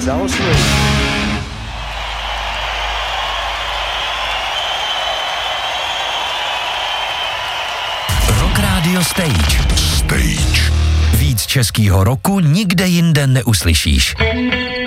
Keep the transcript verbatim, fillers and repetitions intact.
za osmou. Rock Radio Stage. Stage. Víc českýho roku nikde jinde neuslyšíš.